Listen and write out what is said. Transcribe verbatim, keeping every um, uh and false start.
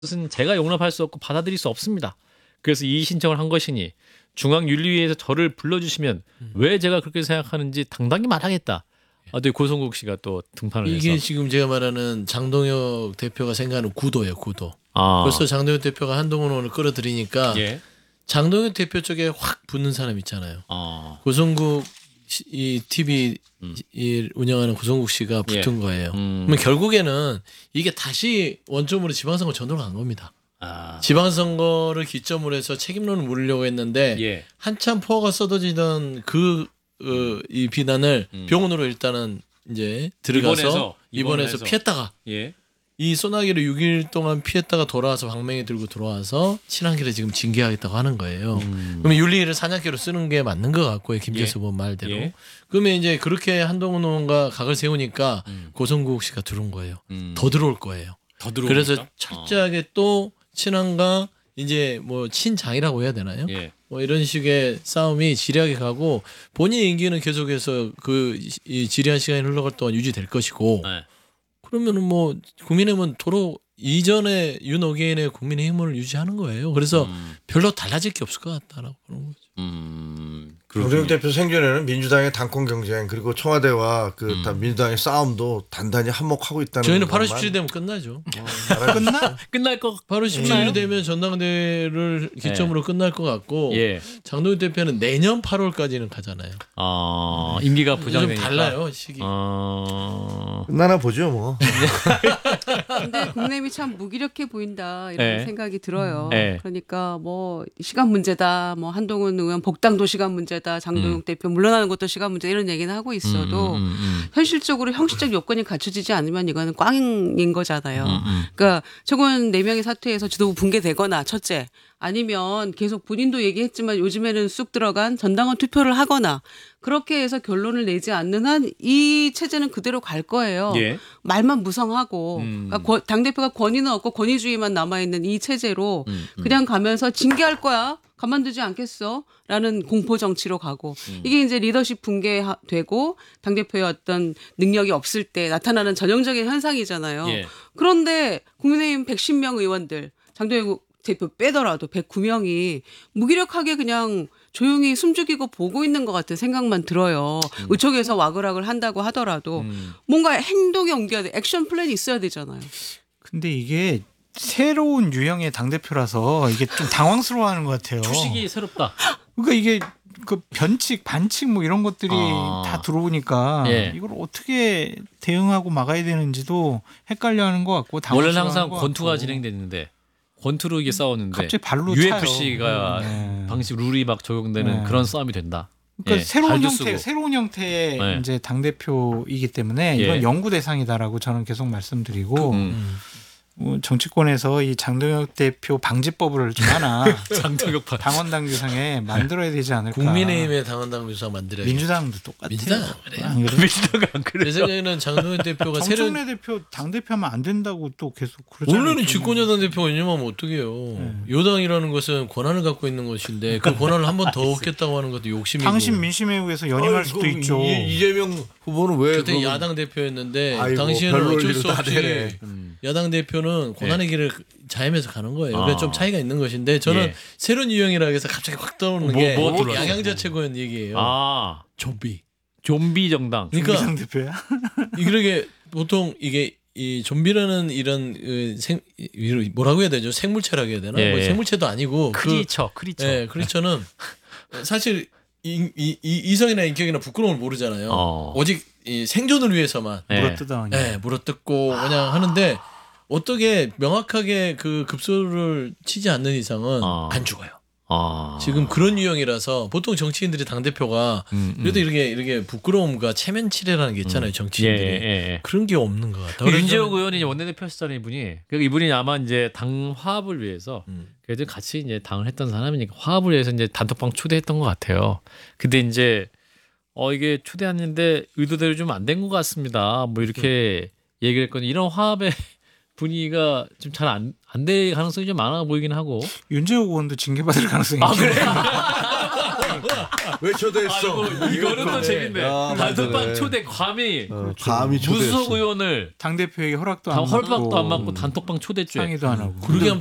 것은 제가 용납할 수 없고 받아들일 수 없습니다. 그래서 이의 신청을 한 것이니 중앙윤리위에서 저를 불러주시면 음. 왜 제가 그렇게 생각하는지 당당히 말하겠다. 아, 또 고성국 씨가 또 등판을 이게 해서. 이게 지금 제가 말하는 장동혁 대표가 생각하는 구도예요. 구도. 아. 벌써 장동혁 대표가 한동훈 의원을 끌어들이니까 예. 장동혁 대표 쪽에 확 붙는 사람 있잖아요. 아. 고성국 이 티비 음. 이 운영하는 고성국 씨가 붙은 예. 거예요. 음. 그러면 결국에는 이게 다시 원점으로 지방선거 전으로 간 겁니다. 아. 지방선거를 기점으로 해서 책임론을 물으려고 했는데 예. 한참 포화가 쏟아지던 그 이 어, 비난을 음. 병원으로 일단은 이제 들어가서 입원해서, 입원해서, 입원해서 피했다가 예. 이 소나기를 육 일 동안 피했다가 돌아와서 방맹이 들고 들어와서 친한계를 지금 징계하겠다고 하는 거예요. 음. 그러면 윤리위를 사냥개로 쓰는 게 맞는 것 같고요. 김재수 의원 예. 말대로. 예. 그러면 이제 그렇게 한동훈 의원과 각을 세우니까 음. 고성국 씨가 들어온 거예요. 음. 더 들어올 거예요. 더 들어오니까? 그래서 철저하게 어. 또 친한과 이제 뭐 친장이라고 해야 되나요? 예. 뭐 이런 식의 싸움이 지리하게 가고 본인의 임기는 계속해서 그 이 지리한 시간이 흘러갈 동안 유지될 것이고 네. 그러면은 뭐 국민의힘은 도로 이전에 윤어게인의 국민의힘을 유지하는 거예요. 그래서 음. 별로 달라질 게 없을 것 같다라고 그런 거죠. 음. 장동혁 대표 생전에는 민주당의 당권 경쟁 그리고 청와대와 그 음. 민주당의 싸움도 단단히 한몫하고 있다는 저희는 팔월 십칠일 되면 끝나죠. 어, 끝나? 끝날 거 팔월 십칠일 되면 전당대회를 기점으로 네. 끝날 것 같고 예. 장동혁 대표는 내년 팔월까지는 가잖아요. 아 임기가 부정되니까. 좀 달라요 시기. 아... 끝나나 보죠 뭐. 근데 국내임이 참 무기력해 보인다 이런 네. 생각이 들어요. 네. 그러니까 뭐 시간 문제다, 뭐 한동훈 의원 복당도 시간 문제다. 장동혁 음. 대표 물러나는 것도 시간 문제 이런 얘기는 하고 있어도 음, 음, 음. 현실적으로 형식적 요건이 갖춰지지 않으면 이거는 꽝인 거잖아요. 음, 음. 그러니까 최고위원 네 명이 사퇴해서 지도부 붕괴되거나 첫째 아니면 계속 본인도 얘기했지만 요즘에는 쑥 들어간 전당원 투표를 하거나 그렇게 해서 결론을 내지 않는 한 이 체제는 그대로 갈 거예요. 예. 말만 무성하고 음. 그러니까 당대표가 권위는 없고 권위주의만 남아있는 이 체제로 음, 음. 그냥 가면서 징계할 거야. 가만두지 않겠어? 라는 공포 정치로 가고 음. 이게 이제 리더십 붕괴되고 당대표의 어떤 능력이 없을 때 나타나는 전형적인 현상이잖아요. 예. 그런데 국민의힘 백십 명 의원들 장동혁 대표 빼더라도 백구 명이 무기력하게 그냥 조용히 숨죽이고 보고 있는 것 같은 생각만 들어요. 음. 의총에서 와글와글 한다고 하더라도 음. 뭔가 행동에 옮겨야 돼. 액션 플랜이 있어야 되잖아요. 근데 이게 새로운 유형의 당대표라서 이게 좀 당황스러워하는 것 같아요. 초식이 새롭다. 그러니까 이게 그 변칙, 반칙 뭐 이런 것들이 아. 다 들어오니까 예. 이걸 어떻게 대응하고 막아야 되는지도 헷갈려하는 것 같고 원래는 항상 권투가 진행됐는데 권투로 이게 싸웠는데 갑자기 발로 유에프씨가 네. 방식 룰이 막 적용되는 네. 그런 싸움이 된다. 그러니까 예, 새로운 형태, 쓰고. 새로운 형태의 네. 이제 당 대표이기 때문에 예. 이건 연구 대상이다라고 저는 계속 말씀드리고. 음. 정치권에서 이 장동혁 대표 방지법을 좀 하나 장동혁 당원 당규상에 만들어야 되지 않을까. 국민의힘의 당원 당규상 만들어야. 민주당도 똑같아요. 민주당 그래요. 안 그래요? 민주당 안 그래요. 제 생각에는 장동혁 대표가 새로운 정청래 대표 당 대표하면 안 된다고 또 계속 그러잖아요. 원래는 집권여당 대표가 운영하면 어떡해요. 네. 여당이라는 것은 권한을 갖고 있는 것인데 그 권한을 한 번 더 얻겠다고 하는 것도 욕심이고. 당신 민심에 의해서 연임할 수도 있죠. 이, 이재명 후보는 왜 그때 그건... 야당 대표였는데 아이고, 당시에는 어쩔 수 없이 음. 야당 대표는 고난의 예. 길을 자임해서 가는 거예요. 그러니까 아. 좀 차이가 있는 것인데 저는 예. 새로운 유형이라 해서 갑자기 확 떠오르는 뭐, 게 뭐 양양자 최고위원 얘기예요. 아. 좀비. 좀비 정당. 그러니까 좀비 대표야? 이게 보통 이게 이 좀비라는 이런 그 생 뭐라고 해야 되죠? 생물체라고 해야 되나? 예. 뭐 생물체도 아니고 크리처, 그, 크리처. 예, 크리처는 사실 이, 이, 이 이성이나 인격이나 부끄러움을 모르잖아요. 어. 오직 이 생존을 위해서만 네. 물어뜯어, 네, 물어뜯고 그냥 하는데 어떻게 명확하게 그 급소를 치지 않는 이상은 어. 안 죽어요. 어. 지금 그런 유형이라서 보통 정치인들이 당 대표가 음, 음. 그래도 이렇게 이렇게 부끄러움과 체면치레라는 게 있잖아요. 정치인들이 예, 예, 예. 그런 게 없는 것 같아요. 윤지혁 의원이 원내대표였잖아요, 이분이. 그러니까 이분이 아마 이제 당 화합을 위해서 음. 그래도 같이 이제 당을 했던 사람이니까 화합을 위해서 이제 단톡방 초대했던 것 같아요. 근데 이제 어 이게 초대했는데 의도대로 좀 안 된 것 같습니다. 뭐 이렇게 음. 얘기를 했거든요. 이런 화합의 분위기가 좀 잘 안 안 될 가능성이 좀 많아 보이긴 하고. 윤재욱 의원도 징계받을 가능성이 아, 그래요? 왜 초대했어? 아이고, 이거는 또 재밌네. 야, 단톡방 맞아요. 초대 감히 어, 감히 초대했어. 무소속 의원을 당 대표에게 허락도 안 허락도 받고 안 받고 단톡방 초대죄. 상의도 안 하고. 그러게